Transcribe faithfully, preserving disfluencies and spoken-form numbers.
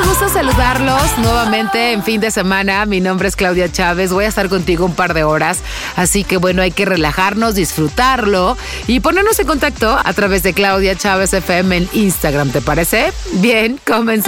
gusto saludarlos nuevamente en fin de semana. Mi nombre es Claudia Chávez. Voy a estar contigo un par de horas. Así que bueno, hay que relajarnos, disfrutarlo y ponernos en contacto a través de Claudia Chávez F M en Instagram. ¿Te parece? Bien, comenzamos.